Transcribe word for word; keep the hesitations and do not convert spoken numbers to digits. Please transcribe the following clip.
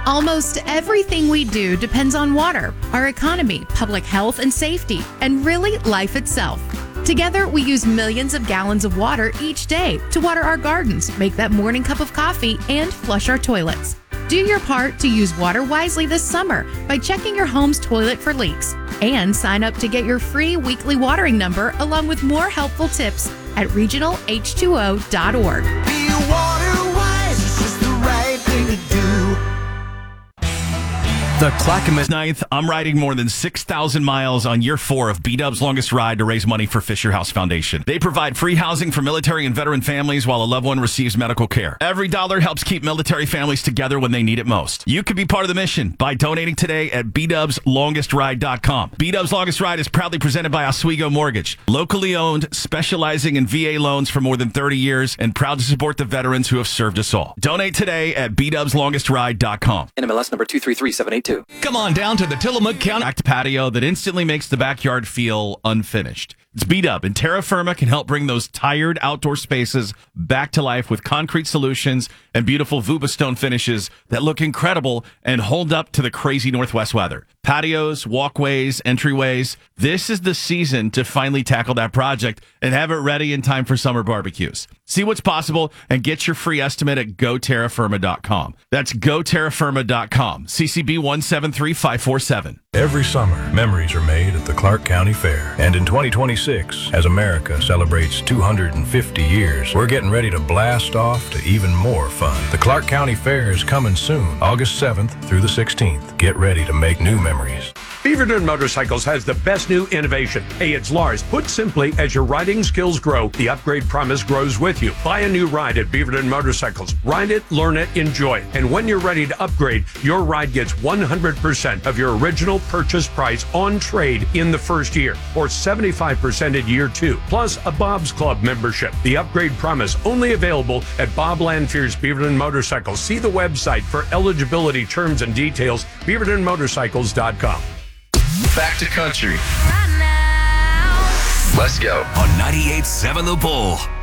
Almost everything we do depends on water, our economy, public health and safety, and really life itself. Together, we use millions of gallons of water each day to water our gardens, make that morning cup of coffee, and flush our toilets. Do your part to use water wisely this summer by checking your home's toilet for leaks. And sign up to get your free weekly watering number along with more helpful tips at regional H two O dot org. Be water wise, it's just the right thing to do. The Clackamas ninth, I'm riding more than six thousand miles on year four of B-Dub's longest ride to raise money for Fisher House Foundation. They provide free housing for military and veteran families while a loved one receives medical care. Every dollar helps keep military families together when they need it most. You can be part of the mission by donating today at b dubs longest ride dot com. B-Dub's Longest Ride is proudly presented by Oswego Mortgage, locally owned, specializing in V A loans for more than thirty years, and proud to support the veterans who have served us all. Donate today at b dubs longest ride dot com. N M L S number two three three seven eight two. Come on down to the Tillamook County Act patio that instantly makes the backyard feel unfinished. It's B-Dub, and Terra Firma can help bring those tired outdoor spaces back to life with concrete solutions and beautiful Vubastone finishes that look incredible and hold up to the crazy Northwest weather. Patios, walkways, entryways. This is the season to finally tackle that project and have it ready in time for summer barbecues. See what's possible and get your free estimate at go terra firma dot com. That's go terra firma dot com. C C B one seven three five four seven. Every summer, memories are made at the Clark County Fair. And in twenty twenty-six, as America celebrates two hundred fifty years, we're getting ready to blast off to even more fun. The Clark County Fair is coming soon, August seventh through the sixteenth. Get ready to make new memories. Beaverton Motorcycles has the best new innovation. Hey, it's Lars. Put simply, as your riding skills grow, the upgrade promise grows with you. Buy a new ride at Beaverton Motorcycles. Ride it, learn it, enjoy it. And when you're ready to upgrade, your ride gets one hundred percent of your original purchase price on trade in the first year, or seventy-five percent in year two, plus a Bob's Club membership. The upgrade promise only available at Bob Lanfear's Beaverton Motorcycles. See the website for eligibility terms and details, beaverton motorcycles dot com. Back to country. Let's go. On ninety-eight point seven The Bull.